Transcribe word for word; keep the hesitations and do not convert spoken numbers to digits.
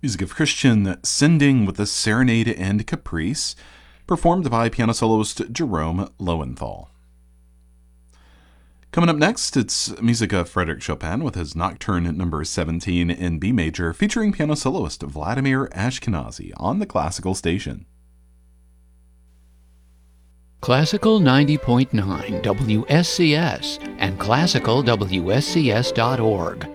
Music of Christian Sending with the Serenade and Caprice, performed by piano soloist Jerome Lowenthal. Coming up next, it's music of Frédéric Chopin with his Nocturne number seventeen in B major, featuring piano soloist Vladimir Ashkenazy on the Classical Station. Classical ninety point nine W S C S and classical W S C S dot org